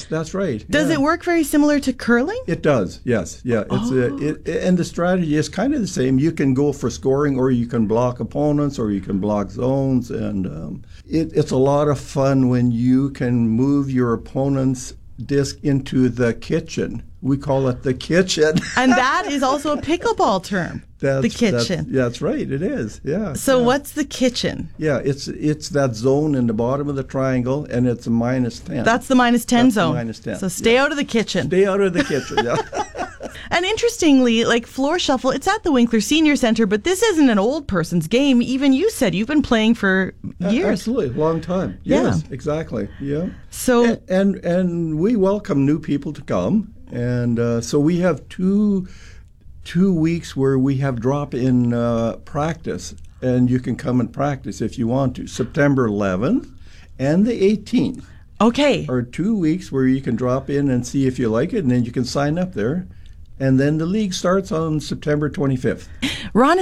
that's right. Does it work very similar to curling? It does, yes. Yeah, and the strategy is kind of the same. You can go for scoring, or you can block opponents, or you can block zones. And it's a lot of fun when you can move your opponent's disc into the kitchen. We call it the kitchen. And that is also a pickleball term, the kitchen. That's right, it is, yeah. So what's the kitchen? Yeah, it's that zone in the bottom of the triangle, and it's a -10. That's the -10 zone. -10. So stay out of the kitchen. Stay out of the kitchen, yeah. And interestingly, like floor shuffle, it's at the Winkler Senior Center, but this isn't an old person's game. Even you said you've been playing for years. Absolutely, long time. Yes, exactly. Yeah. So and we welcome new people to come, and so we have two weeks where we have drop-in practice, and you can come and practice if you want to. September 11th and the 18th. Okay. Are 2 weeks where you can drop in and see if you like it, and then you can sign up there. And then the league starts on September 25th. Ron